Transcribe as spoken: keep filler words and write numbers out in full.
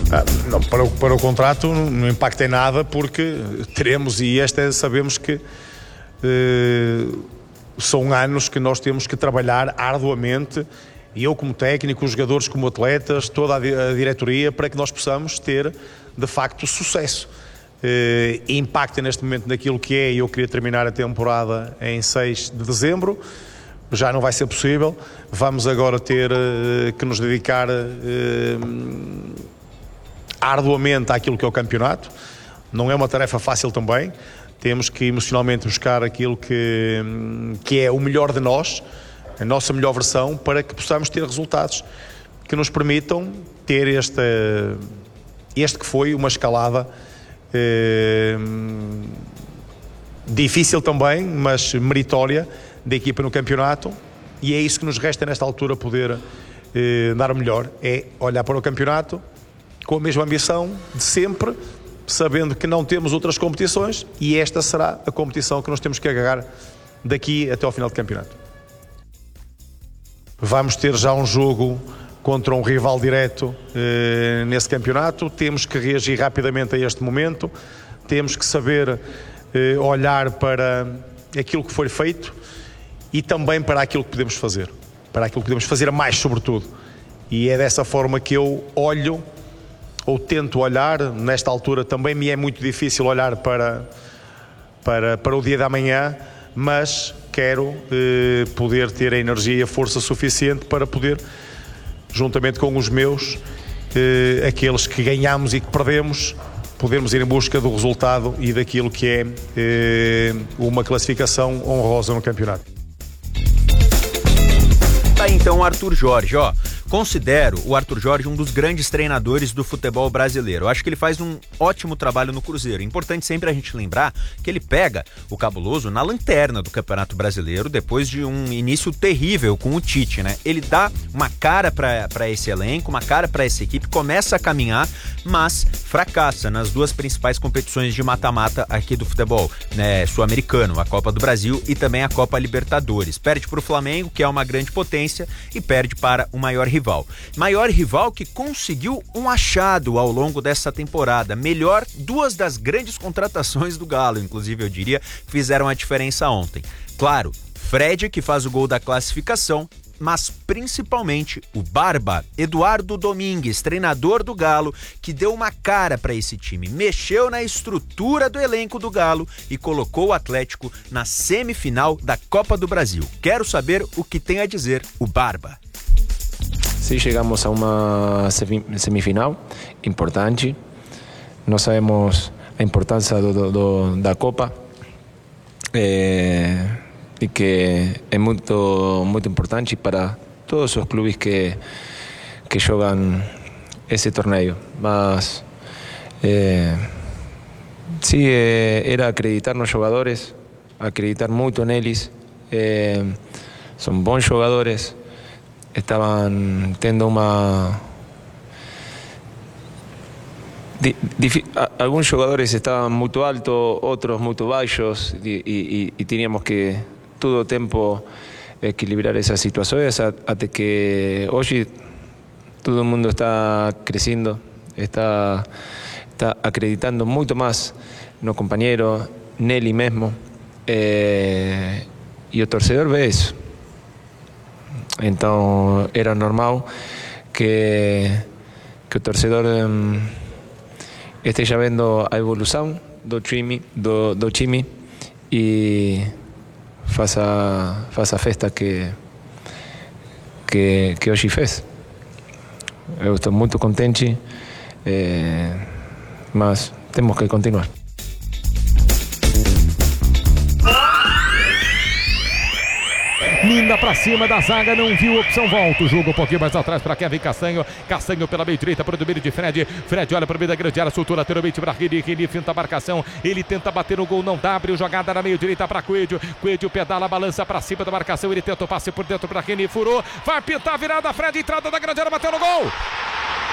Ah, não, para, o, para o contrato não impacta em nada, porque teremos, e esta é, sabemos que eh, são anos que nós temos que trabalhar arduamente, e eu como técnico, os jogadores como atletas, toda a, a diretoria, para que nós possamos ter de facto sucesso. Eh, impacta neste momento naquilo que é, e eu queria terminar a temporada em seis de dezembro, já não vai ser possível. Vamos agora ter eh, que nos dedicar eh, arduamente àquilo que é o campeonato. Não é uma tarefa fácil também. Temos que emocionalmente buscar aquilo que, que é o melhor de nós, a nossa melhor versão, para que possamos ter resultados que nos permitam ter este, este que foi uma escalada eh, difícil também, mas meritória, da equipa no campeonato, e é isso que nos resta nesta altura, poder eh, dar o melhor, é olhar para o campeonato com a mesma ambição de sempre, sabendo que não temos outras competições, e esta será a competição que nós temos que agarrar daqui até ao final do campeonato. Vamos ter já um jogo contra um rival direto eh, nesse campeonato, temos que reagir rapidamente a este momento, temos que saber eh, olhar para aquilo que foi feito e também para aquilo que podemos fazer, para aquilo que podemos fazer a mais, sobretudo. E é dessa forma que eu olho, ou tento olhar. Nesta altura também me é muito difícil olhar para, para, para o dia da manhã, mas quero eh, poder ter a energia e a força suficiente para poder, juntamente com os meus, eh, aqueles que ganhamos e que perdemos, podermos ir em busca do resultado e daquilo que é eh, uma classificação honrosa no campeonato. Tá aí então o Arthur Jorge, ó. Considero o Arthur Jorge um dos grandes treinadores do futebol brasileiro. Eu acho que ele faz um ótimo trabalho no Cruzeiro. Importante sempre a gente lembrar que ele pega o Cabuloso na lanterna do Campeonato Brasileiro, depois de um início terrível com o Tite, né? Ele dá uma cara para esse elenco, uma cara para essa equipe, começa a caminhar, mas fracassa nas duas principais competições de mata-mata aqui do futebol, né, sul-americano, a Copa do Brasil e também a Copa Libertadores. Perde para o Flamengo, que é uma grande potência, e perde para o maior rival. Maior rival que conseguiu um achado ao longo dessa temporada. Melhor, duas das grandes contratações do Galo, inclusive eu diria, fizeram a diferença ontem. Claro, Fred, que faz o gol da classificação, mas principalmente o Barba, Eduardo Domingues, treinador do Galo, que deu uma cara para esse time, mexeu na estrutura do elenco do Galo e colocou o Atlético na semifinal da Copa do Brasil. Quero saber o que tem a dizer o Barba. Sí, llegamos a una semifinal importante. Nós sabemos a importância do, do, do, da Copa eh, e que é muito, muito importante para todos os clubes que, que jogam esse torneio. Mas eh, sí, eh, era acreditar nos jogadores, acreditar muito neles. Eh, são bons jogadores. Estaban tendo uma... Algunos jugadores estaban muy altos, otros muy bajos, y, y, y teníamos que todo el tiempo equilibrar esas situaciones hasta que hoy todo el mundo está creciendo, está, está acreditando mucho más los compañeros, Nelly mismo, eh, y el torcedor ve eso. Então era normal que, que o torcedor um, esteja vendo a evolução do time, do, do time e faça, faça a festa que, que, que hoje fez. Eu estou muito contente, eh, mas temos que continuar. Linda pra cima da zaga, não viu opção, volta o jogo um pouquinho mais atrás para Kevin Castanho, Castanho pela meio direita para o domínio de Fred, Fred olha para o meio da grande área, soltou lateralmente para Rini, Rini finta a marcação, ele tenta bater no gol, não dá, abriu jogada na meio direita para Coelho, Coelho pedala, balança para cima da marcação, ele tenta o passe por dentro para Rini, furou, vai pintar a virada, Fred, entrada da grande área, bateu no gol!